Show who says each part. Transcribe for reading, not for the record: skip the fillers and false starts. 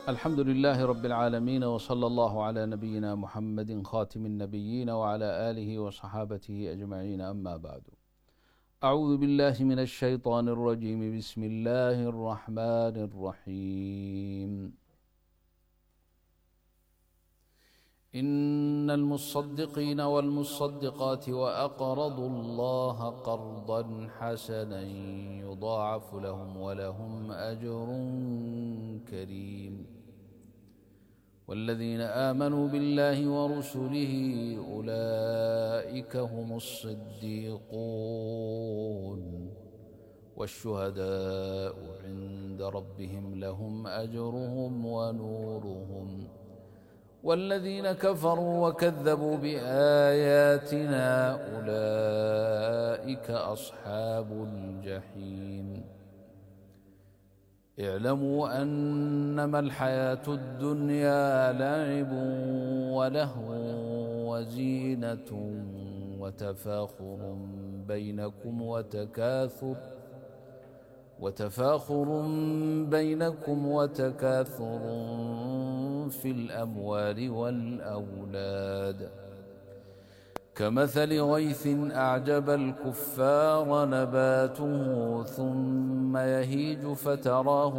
Speaker 1: الحمد لله رب العالمين، وصلى الله على نبينا محمد خاتم النبيين وعلى آله وصحابته أجمعين، أما بعد. أعوذ بالله من الشيطان الرجيم. بسم الله الرحمن الرحيم. إن المصدقين والمصدقات وأقرضوا الله قرضا حسنا يضاعف لهم ولهم أجر كريم. والذين آمنوا بالله ورسله أولئك هم الصديقون والشهداء عند ربهم لهم أجرهم ونورهم. والذين كفروا وكذبوا بآياتنا أولئك أصحاب الجحيم. اعلموا أنما الحياة الدنيا لعب ولهو وزينة وتفاخر بينكم وتكاثر في الأموال والأولاد، كمثل غيث أعجب الكفار نباته ثم يهيج فتراه